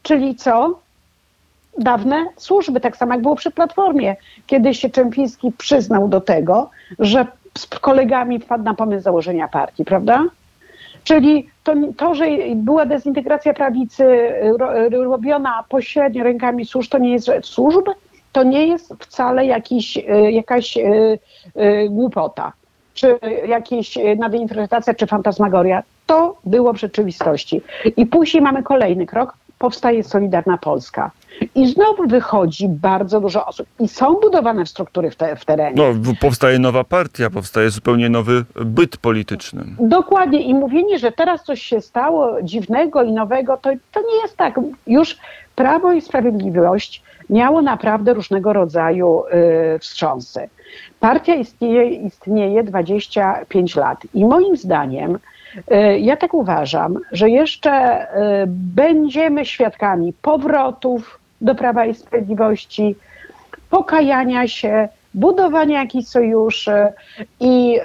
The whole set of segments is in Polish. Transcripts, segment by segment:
Czyli co? Dawne służby, tak samo jak było przy Platformie, kiedy się Czempiński przyznał do tego, że z kolegami wpadł na pomysł założenia partii, prawda? Czyli to, że była dezintegracja prawicy robiona pośrednio rękami służb, to nie jest służb, to nie jest wcale jakaś głupota, czy jakaś nadinterpretacja, czy fantasmagoria. To było w rzeczywistości. I później mamy kolejny krok. Powstaje Solidarna Polska. I znowu wychodzi bardzo dużo osób. I są budowane struktury w terenie. No, powstaje nowa partia, powstaje zupełnie nowy byt polityczny. Dokładnie. I mówienie, że teraz coś się stało dziwnego i nowego, to nie jest tak. Już Prawo i Sprawiedliwość miało naprawdę różnego rodzaju wstrząsy. Partia istnieje 25 lat. I moim zdaniem, ja tak uważam, że jeszcze będziemy świadkami powrotów do Prawa i Sprawiedliwości, pokajania się, budowania jakichś sojuszy i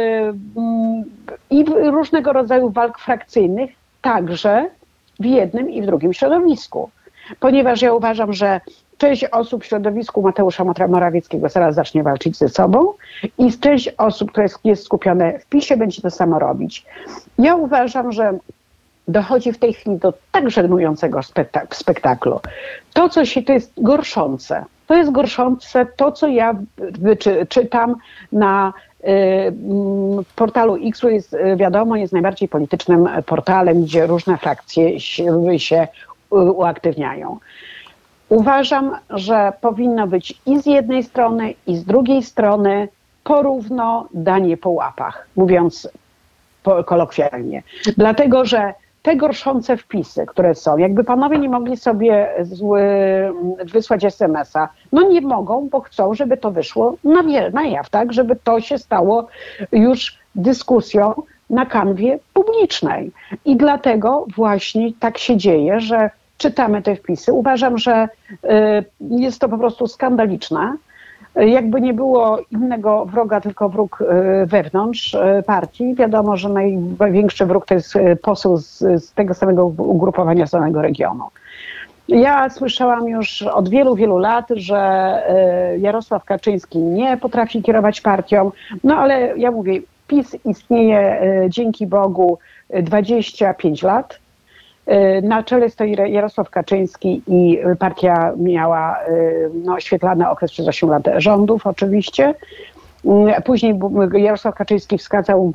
różnego rodzaju walk frakcyjnych, także w jednym i w drugim środowisku. Ponieważ ja uważam, że część osób w środowisku Mateusza Morawieckiego zaraz zacznie walczyć ze sobą i część osób, która jest skupione w PiS-ie, będzie to samo robić. Ja uważam, że dochodzi w tej chwili do tak żenującego spektaklu. To jest gorszące. To jest gorszące to, co ja czytam na portalu X, jest wiadomo, jest najbardziej politycznym portalem, gdzie różne frakcje się uaktywniają. Uważam, że powinno być i z jednej strony, i z drugiej strony porówno danie po łapach, mówiąc kolokwialnie. Dlatego, że te gorszące wpisy, które są, jakby panowie nie mogli sobie wysłać SMS-a, no nie mogą, bo chcą, żeby to wyszło na jaw, tak? Żeby to się stało już dyskusją na kanwie publicznej. I dlatego właśnie tak się dzieje, że czytamy te wpisy. Uważam, że jest to po prostu skandaliczne. Jakby nie było innego wroga, tylko wróg wewnątrz partii. Wiadomo, że największy wróg to jest poseł z tego samego ugrupowania, z danego regionu. Ja słyszałam już od wielu, wielu lat, że Jarosław Kaczyński nie potrafi kierować partią. No ale ja mówię, PiS istnieje dzięki Bogu 25 lat. Na czele stoi Jarosław Kaczyński i partia miała świetlany okres przez 8 lat rządów oczywiście. Później Jarosław Kaczyński wskazał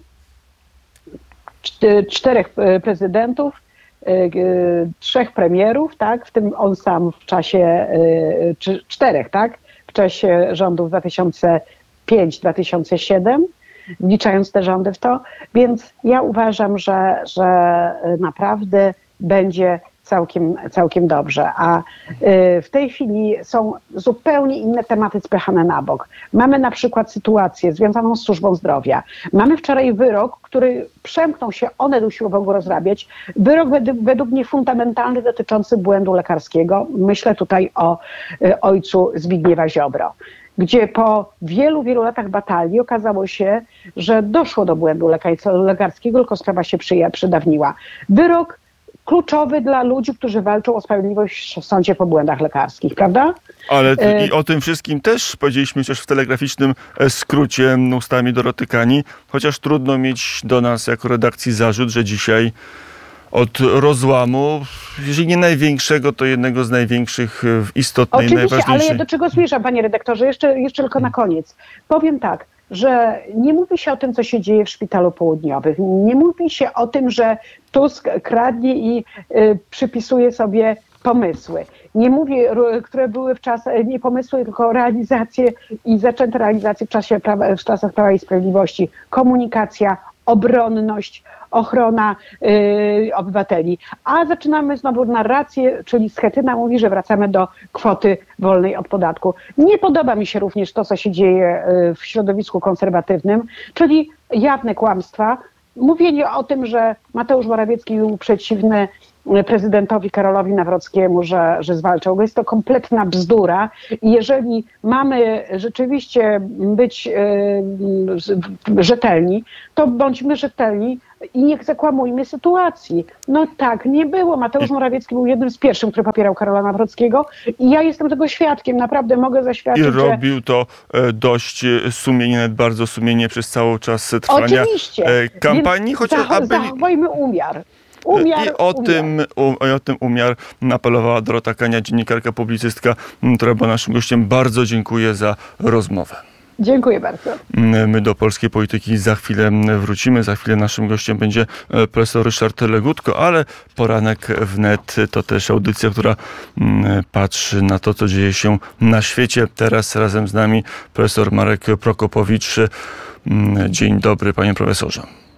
4 prezydentów, 3 premierów, tak, w tym on sam w czasie 4, tak, w czasie rządów 2005-2007, wliczając te rządy w to. Więc ja uważam, że naprawdę będzie całkiem dobrze. A w tej chwili są zupełnie inne tematy spychane na bok. Mamy na przykład sytuację związaną z służbą zdrowia. Mamy wczoraj wyrok, który przemknął się, one usiłował go rozrabiać. Wyrok według mnie fundamentalny, dotyczący błędu lekarskiego. Myślę tutaj o ojcu Zbigniewa Ziobro, gdzie po wielu, wielu latach batalii okazało się, że doszło do błędu lekarskiego, tylko sprawa się przedawniła. Wyrok kluczowy dla ludzi, którzy walczą o sprawiedliwość w sądzie po błędach lekarskich, prawda? Ale i o tym wszystkim też powiedzieliśmy chociaż w telegraficznym skrócie ustami Doroty Kani, chociaż trudno mieć do nas jako redakcji zarzut, że dzisiaj od rozłamu, jeżeli nie największego, to jednego z największych w istotnej, oczywiście, najważniejszej. Ale ja do czego zmierzam, panie redaktorze? Jeszcze tylko na koniec. Powiem tak, że nie mówi się o tym, co się dzieje w Szpitalu Południowym. Nie mówi się o tym, że Tusk kradnie i przypisuje sobie pomysły. Nie mówię, które były nie pomysły, tylko realizacje i zaczęte realizacje w czasach Prawa i Sprawiedliwości. Komunikacja, obronność, ochrona obywateli. A zaczynamy znowu narrację, czyli Schetyna mówi, że wracamy do kwoty wolnej od podatku. Nie podoba mi się również to, co się dzieje w środowisku konserwatywnym, czyli jawne kłamstwa. Mówienie o tym, że Mateusz Morawiecki był przeciwny prezydentowi Karolowi Nawrockiemu, że zwalczał go. Jest to kompletna bzdura i jeżeli mamy rzeczywiście być rzetelni, to bądźmy rzetelni i nie zakłamujmy sytuacji. No tak, nie było. Mateusz Morawiecki był jednym z pierwszych, który popierał Karola Nawrockiego i ja jestem tego świadkiem. Naprawdę mogę zaświadczyć, I robił to dość sumiennie, nawet bardzo sumiennie przez cały czas trwania kampanii. Chociaż zachowajmy umiar. I o tym umiar apelowała Dorota Kania, dziennikarka, publicystka, która była naszym gościem. Bardzo dziękuję za rozmowę. Dziękuję bardzo. My do polskiej polityki za chwilę wrócimy. Za chwilę naszym gościem będzie profesor Ryszard Legutko, ale Poranek Wnet to też audycja, która patrzy na to, co dzieje się na świecie. Teraz razem z nami profesor Marek Prokopowicz. Dzień dobry, panie profesorze.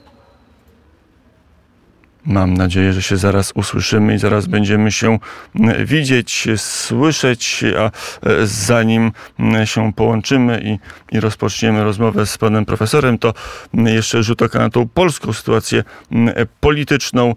Mam nadzieję, że się zaraz usłyszymy i zaraz będziemy się widzieć, słyszeć, a zanim się połączymy i rozpoczniemy rozmowę z panem profesorem, to jeszcze rzut oka na tą polską sytuację polityczną.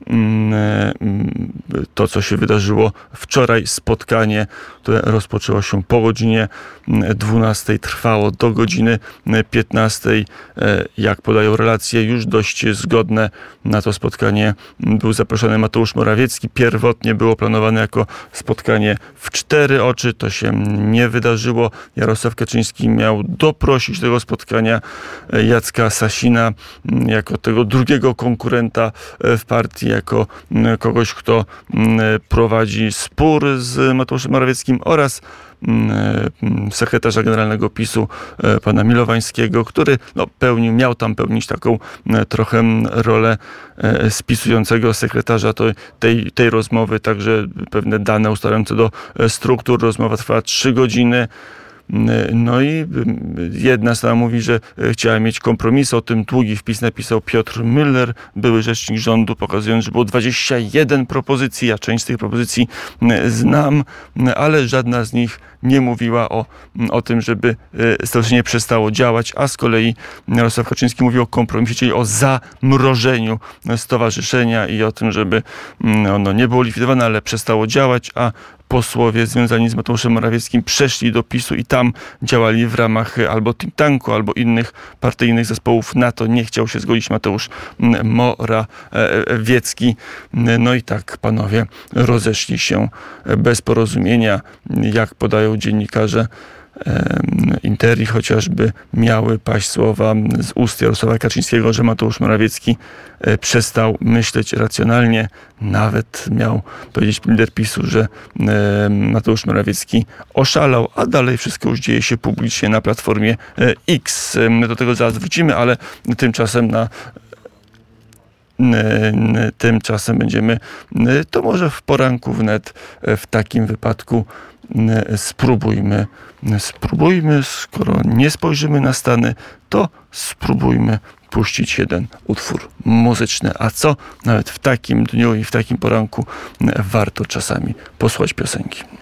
To, co się wydarzyło wczoraj, spotkanie, które rozpoczęło się po godzinie 12, trwało do godziny 15. Jak podają relacje, już dość zgodne na to spotkanie był zaproszony Mateusz Morawiecki. Pierwotnie było planowane jako spotkanie w 4 oczy. To się nie wydarzyło. Jarosław Kaczyński miał doprosić do tego spotkania Jacka Sasina jako tego drugiego konkurenta w partii, jako kogoś, kto prowadzi spór z Mateuszem Morawieckim, oraz sekretarza generalnego PiS-u pana Milowańskiego, który miał tam pełnić taką trochę rolę spisującego sekretarza tej rozmowy, także pewne dane ustalające do struktur. Rozmowa trwała 3 godziny. No i jedna strona mówi, że chciała mieć kompromis. O tym długi wpis napisał Piotr Müller, były rzecznik rządu, pokazując, że było 21 propozycji. Ja część z tych propozycji znam, ale żadna z nich nie mówiła o tym, żeby stowarzyszenie przestało działać, a z kolei Jarosław Kaczyński mówił o kompromisie, czyli o zamrożeniu stowarzyszenia i o tym, żeby ono nie było likwidowane, ale przestało działać, a posłowie związani z Mateuszem Morawieckim przeszli do PiS-u i tam działali w ramach albo think tanku, albo innych partyjnych zespołów. Na to nie chciał się zgodzić Mateusz Morawiecki. No i tak panowie rozeszli się bez porozumienia. Jak podają dziennikarze, Interi chociażby, miały paść słowa z ust Jarosława Kaczyńskiego, że Mateusz Morawiecki przestał myśleć racjonalnie. Nawet miał powiedzieć lider PiS-u, że Mateusz Morawiecki oszalał, a dalej wszystko już dzieje się publicznie na Platformie X. Do tego zaraz wrócimy, ale tymczasem będziemy, to może w Poranku Wnet, w takim wypadku spróbujmy, skoro nie spojrzymy na Stany, to spróbujmy puścić jeden utwór muzyczny. A co nawet w takim dniu i w takim poranku warto czasami posłuchać piosenki.